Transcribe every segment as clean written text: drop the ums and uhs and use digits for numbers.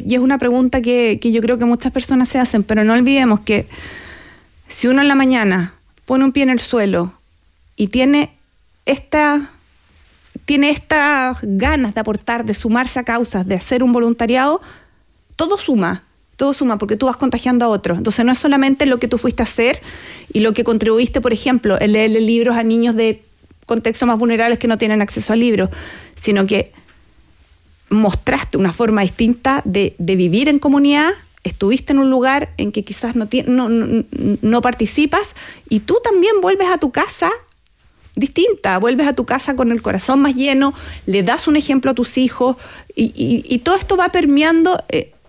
y es una pregunta que yo creo que muchas personas se hacen, pero no olvidemos que si uno en la mañana pone un pie en el suelo y tiene estas ganas de aportar, de sumarse a causas, de hacer un voluntariado, todo suma porque tú vas contagiando a otros. Entonces no es solamente lo que tú fuiste a hacer y lo que contribuiste, por ejemplo, en leerle libros a niños de contextos más vulnerables que no tienen acceso a libros, sino que mostraste una forma distinta de vivir en comunidad, estuviste en un lugar en que quizás no participas y tú también vuelves a tu casa distinta, vuelves a tu casa con el corazón más lleno, le das un ejemplo a tus hijos y todo esto va permeando.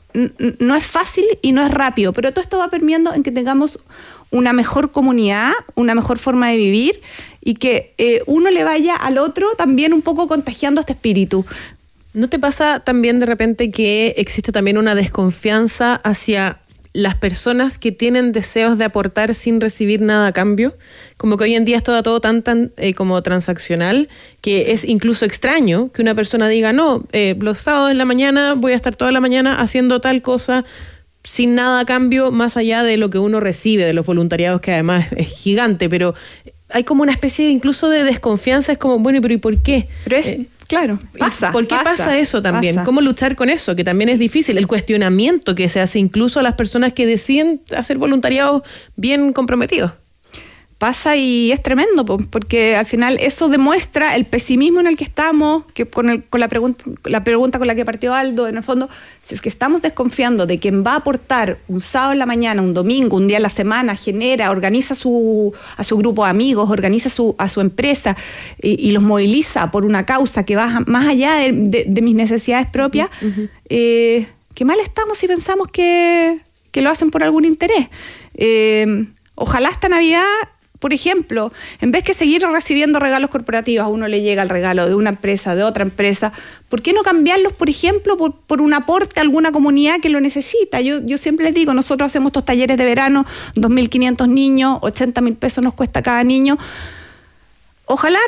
No es fácil y no es rápido, pero todo esto va permeando en que tengamos una mejor comunidad, una mejor forma de vivir y que uno le vaya al otro también un poco contagiando este espíritu. ¿No te pasa también de repente que existe también una desconfianza hacia las personas que tienen deseos de aportar sin recibir nada a cambio? Como que hoy en día es todo tan como transaccional, que es incluso extraño que una persona diga, no, los sábados en la mañana voy a estar toda la mañana haciendo tal cosa sin nada a cambio, más allá de lo que uno recibe de los voluntariados, que además es gigante, pero hay como una especie incluso de desconfianza, es como, bueno, pero ¿y por qué? Pero es... Claro, pasa. ¿Por qué pasa eso también? Pasa. ¿Cómo luchar con eso? Que también es difícil. El cuestionamiento que se hace incluso a las personas que deciden hacer voluntariados bien comprometidos. Pasa y es tremendo, porque al final eso demuestra el pesimismo en el que estamos, que con la pregunta con la que partió Aldo, en el fondo, si es que estamos desconfiando de quien va a aportar un sábado en la mañana, un domingo, un día a la semana, organiza a su grupo de amigos, organiza a su empresa y los moviliza por una causa que va más allá de mis necesidades propias, qué mal estamos si pensamos que lo hacen por algún interés. Ojalá esta Navidad, por ejemplo, en vez que seguir recibiendo regalos corporativos, a uno le llega el regalo de una empresa, de otra empresa, ¿por qué no cambiarlos, por ejemplo, por un aporte a alguna comunidad que lo necesita? Yo siempre les digo, nosotros hacemos estos talleres de verano, 2.500 niños, 80.000 pesos nos cuesta cada niño. Ojalá,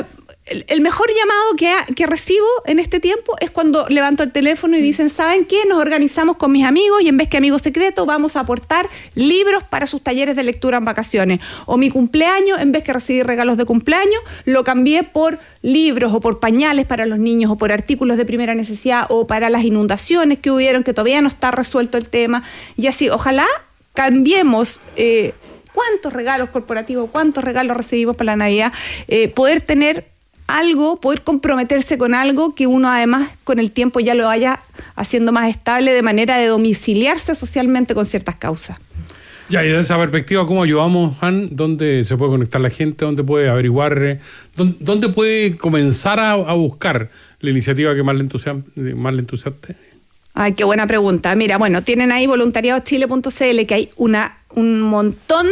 el mejor llamado que recibo en este tiempo es cuando levanto el teléfono y dicen, ¿saben qué? Nos organizamos con mis amigos y en vez que amigo secreto vamos a aportar libros para sus talleres de lectura en vacaciones. O mi cumpleaños, en vez que recibir regalos de cumpleaños, lo cambié por libros o por pañales para los niños o por artículos de primera necesidad o para las inundaciones que hubieron, que todavía no está resuelto el tema. Y así, ojalá cambiemos... ¿Cuántos regalos corporativos, cuántos regalos recibimos para la Navidad? Poder tener algo, poder comprometerse con algo que uno además con el tiempo ya lo vaya haciendo más estable de manera de domiciliarse socialmente con ciertas causas. Ya, y desde esa perspectiva, ¿cómo ayudamos, Han? ¿Dónde se puede conectar la gente? ¿Dónde puede averiguar? ¿Dónde puede comenzar a buscar la iniciativa que más le entusiasme? Ay, qué buena pregunta. Mira, bueno, tienen ahí voluntariadochile.cl, que hay un montón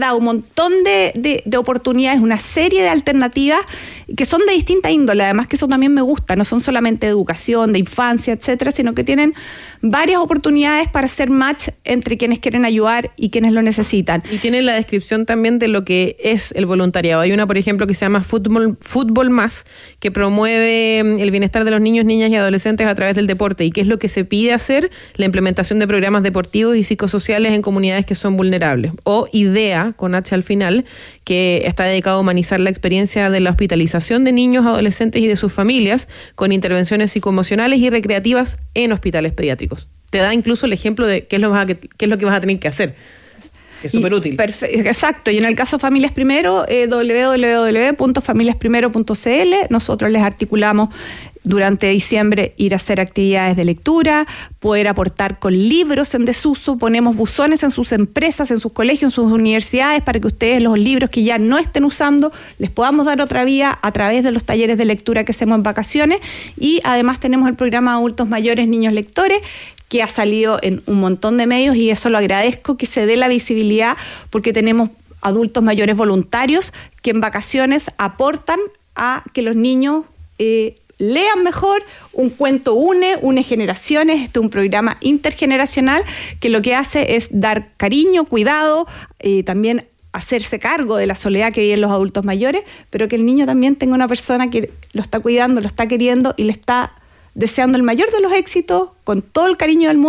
de oportunidades, una serie de alternativas que son de distinta índole, además que eso también me gusta, no son solamente de educación, de infancia, etcétera, sino que tienen varias oportunidades para hacer match entre quienes quieren ayudar y quienes lo necesitan. Y tienen la descripción también de lo que es el voluntariado. Hay una, por ejemplo, que se llama Fútbol Más, que promueve el bienestar de los niños, niñas y adolescentes a través del deporte. ¿Y qué es lo que se pide hacer? La implementación de programas deportivos y psicosociales en comunidades que son vulnerables. O IDEA, con H al final, que está dedicado a humanizar la experiencia de la hospitalización de niños, adolescentes y de sus familias con intervenciones psicoemocionales y recreativas en hospitales pediátricos. Te da incluso el ejemplo de qué es lo que vas a tener que hacer. Es súper útil. Exacto. Y en el caso Familias Primero, www.familiasprimero.cl, nosotros les articulamos durante diciembre ir a hacer actividades de lectura, poder aportar con libros en desuso, ponemos buzones en sus empresas, en sus colegios, en sus universidades, para que ustedes los libros que ya no estén usando les podamos dar otra vía a través de los talleres de lectura que hacemos en vacaciones. Y además tenemos el programa Adultos Mayores, Niños Lectores, que ha salido en un montón de medios, y eso lo agradezco, que se dé la visibilidad, porque tenemos adultos mayores voluntarios que en vacaciones aportan a que los niños lean mejor. Un cuento une generaciones. Este es un programa intergeneracional que lo que hace es dar cariño, cuidado, también hacerse cargo de la soledad que viven los adultos mayores, pero que el niño también tenga una persona que lo está cuidando, lo está queriendo y le está deseando el mayor de los éxitos con todo el cariño del mundo.